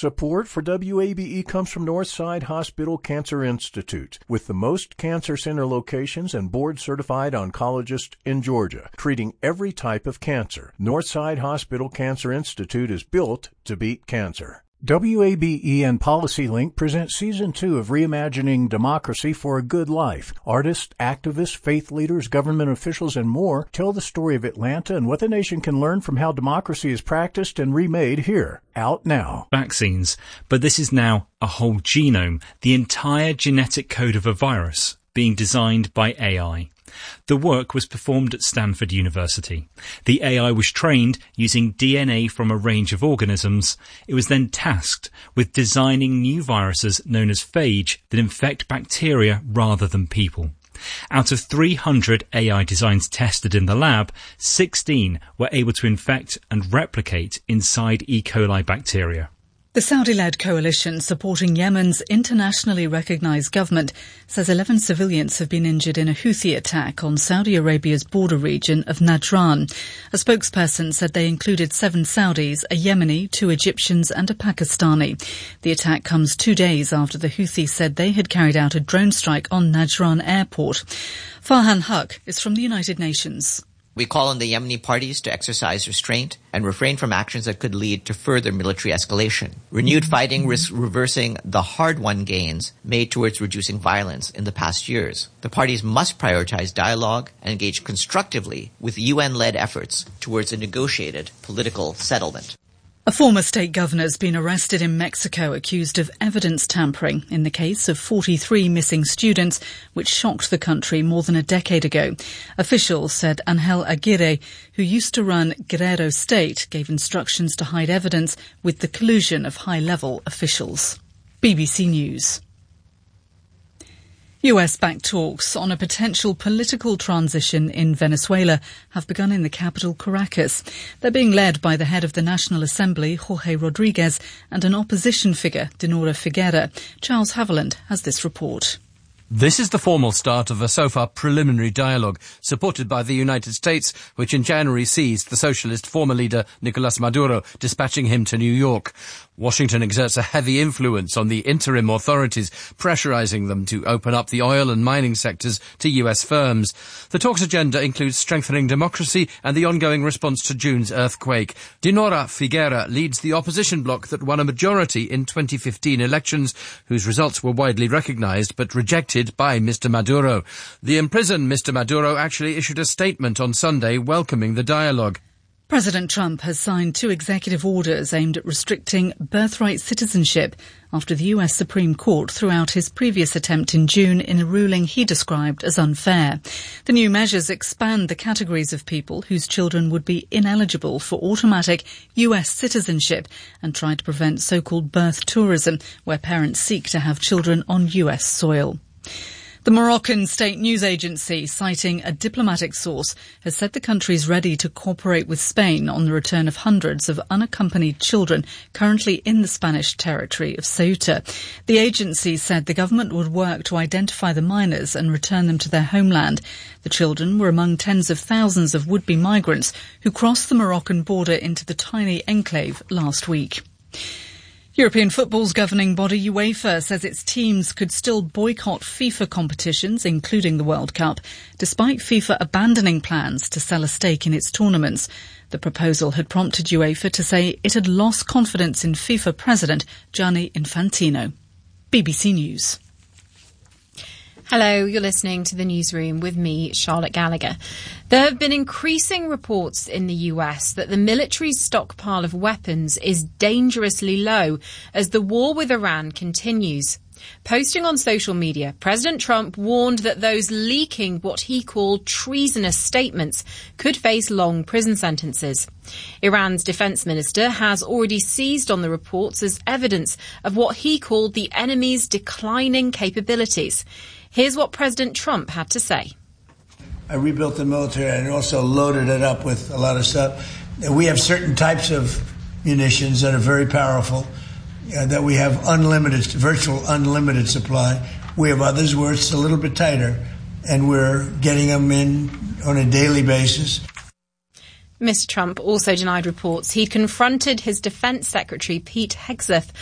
Support for WABE comes from Northside Hospital Cancer Institute, with the most cancer center locations and board-certified oncologists in Georgia, treating every type of cancer. Northside Hospital Cancer Institute is built to beat cancer. WABE and PolicyLink present Season 2 of Reimagining Democracy for a Good Life. Artists, activists, faith leaders, government officials, and more tell the story of Atlanta and what the nation can learn from how democracy is practiced and remade here. Out now. Vaccines, but this is now a whole genome, the entire genetic code of a virus, being designed by AI. The work was performed at Stanford University. The AI was trained using DNA from a range of organisms. It was then tasked with designing new viruses known as phage that infect bacteria rather than people. Out of 300 AI designs tested in the lab, 16 were able to infect and replicate inside E. coli bacteria. The Saudi-led coalition supporting Yemen's internationally recognized government says 11 civilians have been injured in a Houthi attack on Saudi Arabia's border region of Najran. A spokesperson said they included 7 Saudis, a Yemeni, 2 Egyptians and a Pakistani. The attack comes 2 days after the Houthis said they had carried out a drone strike on Najran airport. Farhan Haq is from the United Nations. We call on the Yemeni parties to exercise restraint and refrain from actions that could lead to further military escalation. Renewed fighting risks reversing the hard-won gains made towards reducing violence in the past years. The parties must prioritize dialogue and engage constructively with UN-led efforts towards a negotiated political settlement. A former state governor has been arrested in Mexico accused of evidence tampering in the case of 43 missing students, which shocked the country more than a decade ago. Officials said Angel Aguirre, who used to run Guerrero State, gave instructions to hide evidence with the collusion of high-level officials. BBC News. US-backed talks on a potential political transition in Venezuela have begun in the capital, Caracas. They're being led by the head of the National Assembly, Jorge Rodriguez, and an opposition figure, Dinora Figuera. Charles Haviland has this report. This is the formal start of a so far preliminary dialogue supported by the United States, which in January seized the socialist former leader Nicolas Maduro, dispatching him to New York. Washington exerts a heavy influence on the interim authorities, pressurizing them to open up the oil and mining sectors to US firms. The talks' agenda includes strengthening democracy and the ongoing response to June's earthquake. Dinora Figuera leads the opposition bloc that won a majority in 2015 elections, whose results were widely recognized but rejected by Mr. Maduro. The imprisoned Mr. Maduro actually issued a statement on Sunday welcoming the dialogue. President Trump has signed 2 executive orders aimed at restricting birthright citizenship after the US Supreme Court threw out his previous attempt in June in a ruling he described as unfair. The new measures expand the categories of people whose children would be ineligible for automatic US citizenship and try to prevent so-called birth tourism, where parents seek to have children on US soil. The Moroccan state news agency, citing a diplomatic source, has said the country is ready to cooperate with Spain on the return of hundreds of unaccompanied children currently in the Spanish territory of Ceuta. The agency said the government would work to identify the minors and return them to their homeland. The children were among tens of thousands of would-be migrants who crossed the Moroccan border into the tiny enclave last week. European football's governing body UEFA says its teams could still boycott FIFA competitions, including the World Cup, despite FIFA abandoning plans to sell a stake in its tournaments. The proposal had prompted UEFA to say it had lost confidence in FIFA president Gianni Infantino. BBC News. Hello, you're listening to The Newsroom with me, Charlotte Gallagher. There have been increasing reports in the US that the military's stockpile of weapons is dangerously low as the war with Iran continues. Posting on social media, President Trump warned that those leaking what he called treasonous statements could face long prison sentences. Iran's defense minister has already seized on the reports as evidence of what he called the enemy's declining capabilities. Here's what President Trump had to say. I rebuilt the military and also loaded it up with a lot of stuff. We have certain types of munitions that are very powerful, that we have unlimited, virtual unlimited supply. We have others where it's a little bit tighter, and we're getting them in on a daily basis. Mr. Trump also denied reports he'd confronted his defense secretary, Pete Hegseth,